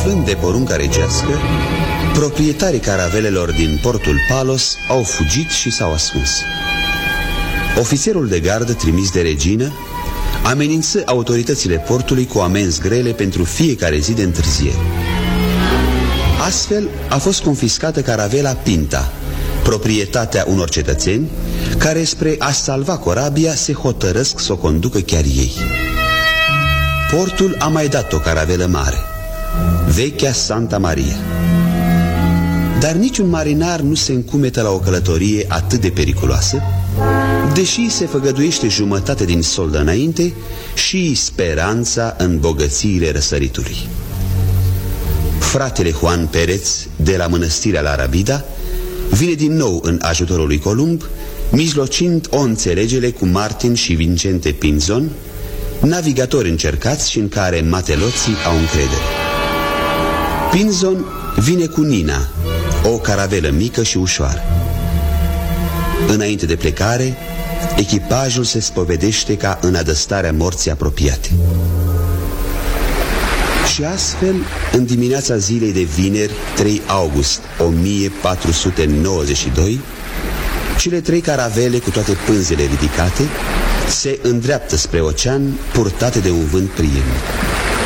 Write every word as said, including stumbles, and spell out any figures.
scăpând de porunca regească, proprietarii caravelelor din portul Palos au fugit și s-au ascuns. Ofițerul de gardă trimis de regină amenință autoritățile portului cu amenzi grele pentru fiecare zi de întârziere. Astfel a fost confiscată caravela Pinta, proprietatea unor cetățeni care, spre a salva corabia, se hotărăsc să o conducă chiar ei. Portul a mai dat o caravelă mare, vechea Santa Maria. Dar niciun marinar nu se încumetă la o călătorie atât de periculoasă, deși se făgăduiește jumătate din soldă înainte și speranța în bogățiile răsăritului. Fratele Juan Perez, de la mănăstirea la Rabida, vine din nou în ajutorul lui Columb, mijlocind o înțelegere cu Martin și Vicente Pinzon, navigatori încercați și în care mateloții au încredere. Pinzon vine cu Nina, o caravelă mică și ușoară. Înainte de plecare, echipajul se spovedește ca în adăstarea morții apropiate. Și astfel, în dimineața zilei de vineri, trei august o mie patru sute nouăzeci și doi, cele trei caravele, cu toate pânzele ridicate, se îndreaptă spre ocean, purtate de un vânt prielnic.